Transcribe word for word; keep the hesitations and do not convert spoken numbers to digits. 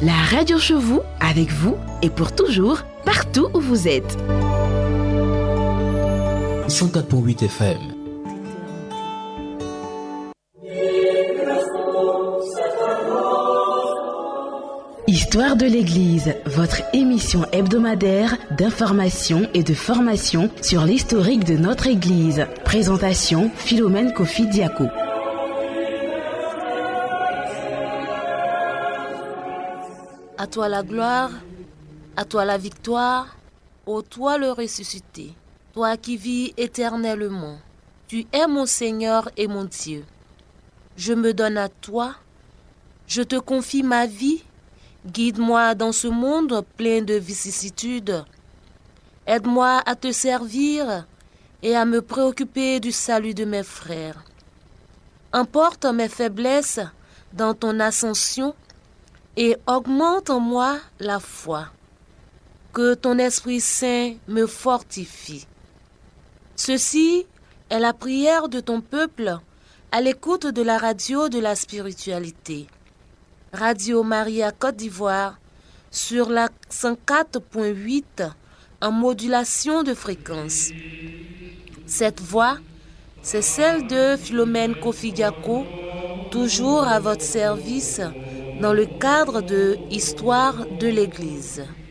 La radio chez vous, avec vous et pour toujours, partout où vous êtes. cent quatre virgule huit F M. Histoire de l'Église, votre émission hebdomadaire d'information et de formation sur l'historique de notre Église. Présentation Philomène Kofi Diako. À toi la gloire, à toi la victoire, ô toi le ressuscité, toi qui vis éternellement. Tu es mon Seigneur et mon Dieu. Je me donne à toi, je te confie ma vie. Guide-moi dans ce monde plein de vicissitudes. Aide-moi à te servir et à me préoccuper du salut de mes frères. Emporte mes faiblesses dans ton ascension et augmente en moi la foi. Que ton Esprit Saint me fortifie. Ceci est la prière de ton peuple à l'écoute de la radio de la spiritualité. Radio Maria Côte d'Ivoire sur la cent quatre virgule huit en modulation de fréquence. Cette voix, c'est celle de Philomène Kofi Diako, toujours à votre service dans le cadre de Histoire de l'Église.